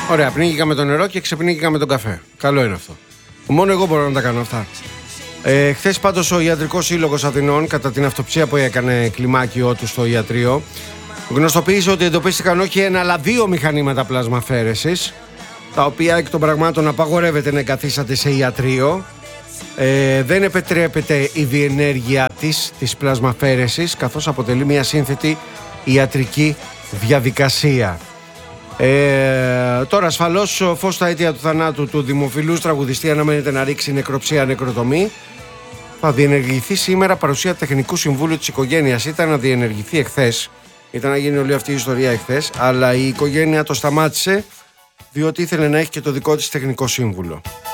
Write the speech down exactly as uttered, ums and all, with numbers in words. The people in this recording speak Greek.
Ωραία, πνίγηκα με το νερό και ξεπνίγηκα με τον καφέ. Καλό είναι αυτό. Μόνο εγώ μπορώ να τα κάνω αυτά. Ε, χθες πάντως ο Ιατρικός Σύλλογος Αθηνών, κατά την αυτοψία που έκανε κλιμάκιό του στο ιατρείο, γνωστοποίησε ότι εντοπίστηκαν όχι ένα αλλά δύο μηχανήματα πλασμαφέρεσης, τα οποία εκ των πραγμάτων απαγορεύεται να εγκαθίσταται σε ιατρείο. Ε, δεν επιτρέπεται η διενέργεια της, της πλασμαφέρεσης, καθώς αποτελεί μια σύνθετη ιατρική διαδικασία. Ε, τώρα ασφαλώς φως στα αίτια του θανάτου του δημοφιλούς τραγουδιστή αναμένεται να ρίξει νεκροψία νεκροτομή. Θα διενεργηθεί σήμερα παρουσία τεχνικού συμβούλου της οικογένειας. Ήταν να διενεργηθεί εχθές, ήταν να γίνει όλη αυτή η ιστορία εχθές, αλλά η οικογένεια το σταμάτησε διότι ήθελε να έχει και το δικό της τεχνικό σύμβουλο.